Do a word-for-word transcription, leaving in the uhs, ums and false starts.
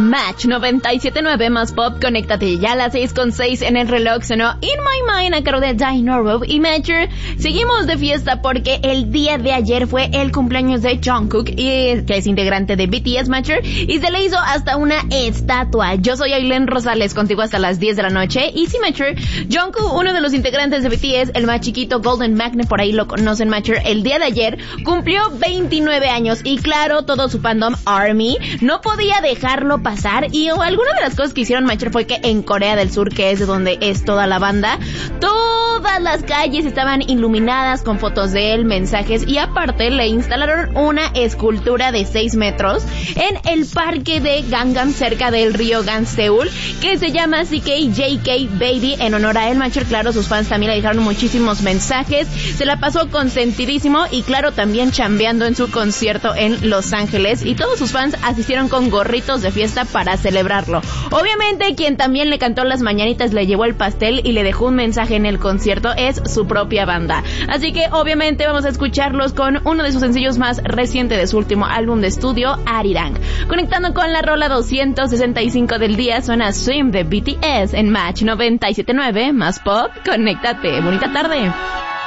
Match noventa y siete punto nueve más pop, conéctate ya a las seis con seis en el reloj, sonó In My Mind a cargo de Dynoro y Matcher. Seguimos de fiesta porque el día de ayer fue el cumpleaños de Jungkook, y, que es integrante de B T S, Matcher, y se le hizo hasta una estatua. Yo soy Aileen Rosales, contigo hasta las diez de la noche, y sí, Matcher, Jungkook, uno de los integrantes de B T S, el más chiquito, Golden Magnet, por ahí lo conocen, Matcher, el día de ayer cumplió veintinueve años, y claro, todo su fandom ARMY no podía dejarlo pasar, y oh, alguna de las cosas que hicieron, Matcher, fue que en Corea del Sur, que es de donde es toda la banda, todas las calles estaban iluminadas con fotos de él, mensajes, y aparte le instalaron una escultura de seis metros en el parque de Gangnam, cerca del río Ganseul, que se llama C K J K Baby, en honor a él, Matcher. Claro, sus fans también le dejaron muchísimos mensajes, se la pasó consentidísimo, y claro, también chambeando en su concierto en Los Ángeles, y todos sus fans asistieron con gorritos de fiesta para celebrarlo. Obviamente, quien también le cantó las mañanitas, le llevó el pastel y le dejó un mensaje en el concierto es su propia banda. Así que obviamente vamos a escucharlos con uno de sus sencillos más recientes de su último álbum de estudio, Arirang. Conectando con la rola doscientos sesenta y cinco del día, suena Swim de B T S en Match noventa y siete punto nueve más pop. Conéctate, bonita tarde.